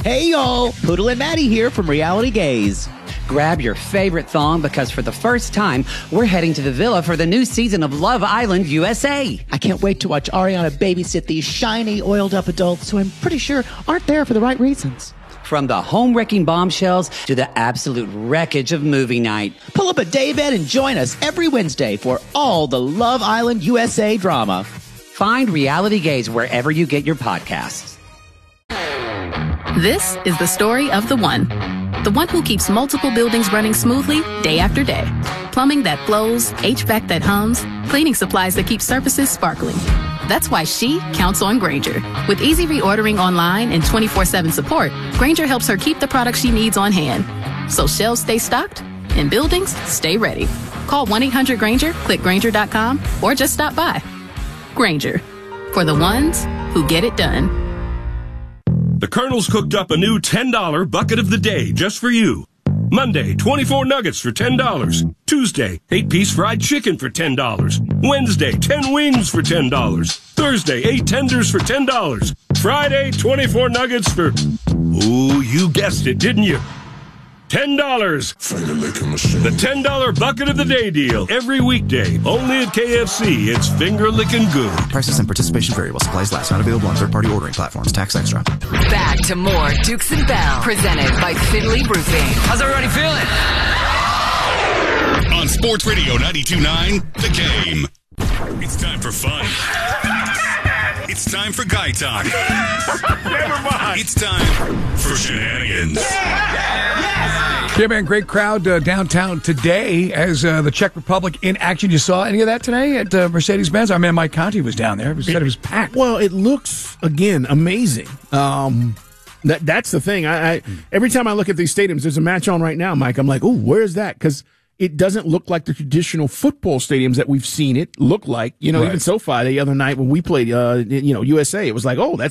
Hey, y'all. Poodle and Maddie here from Reality Gaze. Grab your favorite thong because for the first time, we're heading to the villa for the new season of Love Island USA. I can't wait to watch Ariana babysit these shiny, oiled-up adults who I'm pretty sure aren't there for the right reasons. From the home-wrecking bombshells to the absolute wreckage of movie night. Pull up a daybed and join us every Wednesday for all the Love Island USA drama. Find Reality Gaze wherever you get your podcasts. This is the story of the one who keeps multiple buildings running smoothly day after day. Plumbing that flows, HVAC that hums, cleaning supplies that keep surfaces sparkling. That's why she counts on Grainger. With easy reordering online and 24/7 support, Grainger helps her keep the products she needs on hand. So shelves stay stocked and buildings stay ready. Call 1-800-GRAINGER, click Grainger.com, or just stop by. Grainger, for the ones who get it done. The Colonel's cooked up a new $10 bucket of the day just for you. Monday, 24 nuggets for $10. Tuesday, 8-piece fried chicken for $10. Wednesday, 10 wings for $10. Thursday, 8 tenders for $10. Friday, 24 nuggets for... Ooh, you guessed it, didn't you? $10. The $10 bucket of the day deal. Every weekday. Only at KFC. It's finger licking good. Prices and participation vary while supplies last. Not available on third-party ordering platforms. Tax extra. Back to more Dukes and Bell. Presented by Finley Roofing. How's everybody feeling? On Sports Radio 92.9, The Game. It's time for fun. It's time for guy talk. Never mind. It's time for shenanigans. Yeah, man, great crowd downtown today as the Czech Republic in action. You saw any of that today at Mercedes-Benz? Our man Mike Conti was down there. He said it was packed. Well, it looks, again, amazing. That's the thing. I every time I look at these stadiums, there's a match on right now, Mike. I'm like, oh, where's that? Because it doesn't look like the traditional football stadiums that we've seen it look like. You know, Right. even SoFi the other night when we played, USA, it was like, oh,